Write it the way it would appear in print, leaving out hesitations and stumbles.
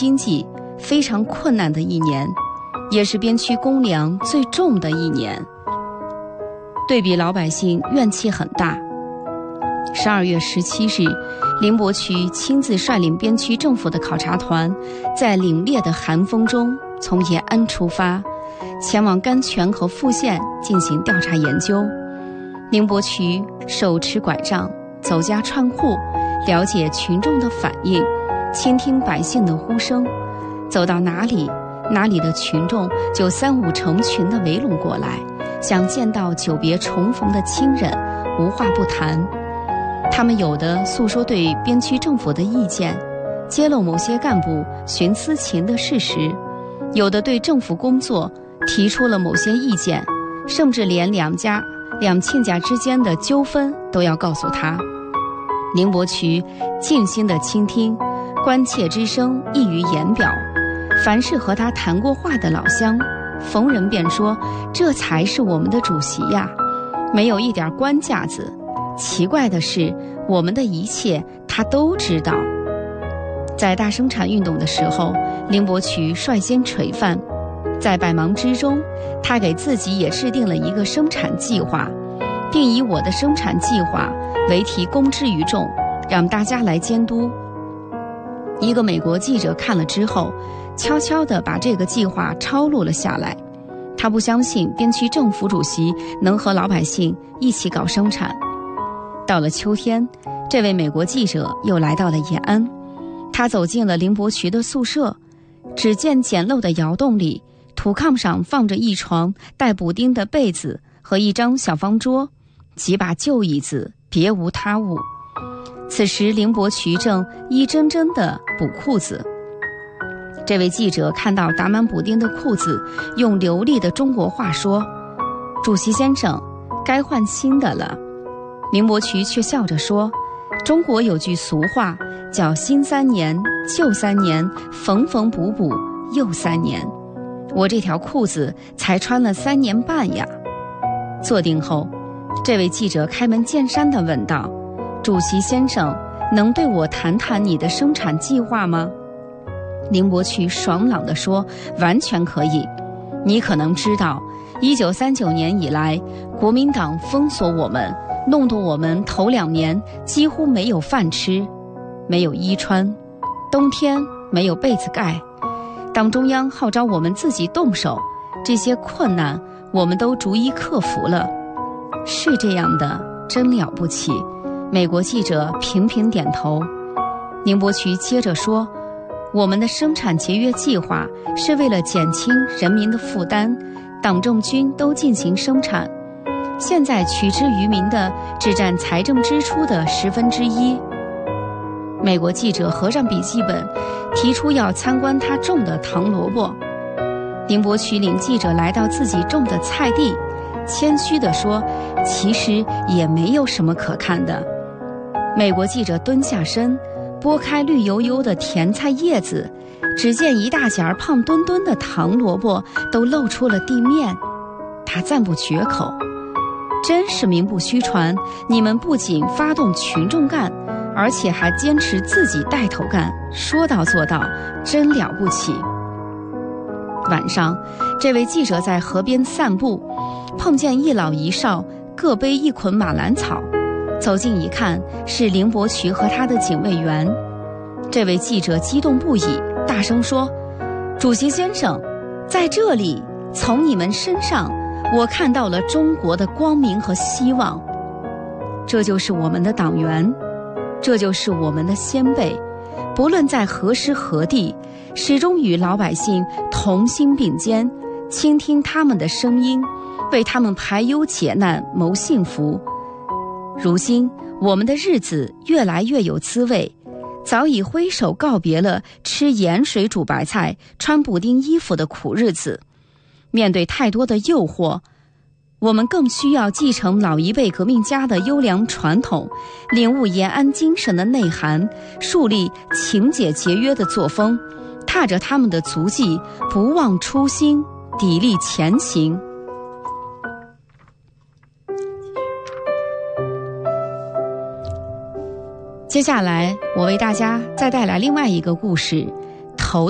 经济非常困难的一年，也是边区公粮最重的一年。对比老百姓怨气很大。12月17日，林伯渠亲自率领边区政府的考察团，在凛冽的寒风中从延安出发，前往甘泉和富县进行调查研究。林伯渠手持拐杖，走家串户，了解群众的反应，倾听百姓的呼声。走到哪里，哪里的群众就三五成群地围拢过来，像见到久别重逢的亲人，无话不谈。他们有的诉说对边区政府的意见，揭露某些干部徇私情的事实，有的对政府工作提出了某些意见，甚至连两亲家之间的纠纷都要告诉他。林伯渠静心地倾听，关切之声溢于言表。凡是和他谈过话的老乡，逢人便说：“这才是我们的主席呀！”没有一点官架子。奇怪的是，我们的一切他都知道。在大生产运动的时候，林伯渠率先垂范，在百忙之中，他给自己也制定了一个生产计划，并以我的生产计划为题公之于众，让大家来监督。一个美国记者看了之后，悄悄地把这个计划抄录了下来。他不相信边区政府主席能和老百姓一起搞生产。到了秋天，这位美国记者又来到了延安，他走进了林伯渠的宿舍，只见简陋的窑洞里，土炕上放着一床带补丁的被子和一张小方桌，几把旧椅子，别无他物。此时林伯渠正一针针地补裤子。这位记者看到打满补丁的裤子，用流利的中国话说：“主席先生，该换新的了。”林伯渠却笑着说：“中国有句俗话，叫新3年，旧3年，缝缝补补又3年。我这条裤子才穿了3年半呀。”坐定后，这位记者开门见山地问道：“主席先生，能对我谈谈你的生产计划吗？”林伯渠爽朗地说：“完全可以。你可能知道，1939年以来，国民党封锁我们，弄得我们头2年几乎没有饭吃，没有衣穿，冬天没有被子盖。党中央号召我们自己动手，这些困难我们都逐一克服了。”是这样的，真了不起。美国记者频频点头。林伯渠接着说：“我们的生产节约计划是为了减轻人民的负担，党政军都进行生产，现在取之于民的只占财政支出的1/10。”美国记者合上笔记本，提出要参观他种的糖萝卜。林伯渠领记者来到自己种的菜地，谦虚地说：“其实也没有什么可看的。”美国记者蹲下身，拨开绿油油的甜菜叶子，只见一大截胖墩墩的糖萝卜都露出了地面。他赞不绝口：“真是名不虚传，你们不仅发动群众干，而且还坚持自己带头干，说到做到，真了不起。”晚上，这位记者在河边散步，碰见一老一少各背一捆马兰草，走近一看，是林伯渠和他的警卫员。这位记者激动不已，大声说：“主席先生，在这里，从你们身上，我看到了中国的光明和希望。这就是我们的党员，这就是我们的先辈，不论在何时何地，始终与老百姓同心并肩，倾听他们的声音，为他们排忧解难，谋幸福。如今我们的日子越来越有滋味，早已挥手告别了吃盐水煮白菜、穿补丁衣服的苦日子。面对太多的诱惑，我们更需要继承老一辈革命家的优良传统，领悟延安精神的内涵，树立勤俭节约的作风，踏着他们的足迹，不忘初心，砥砺前行。接下来，我为大家再带来另外一个故事，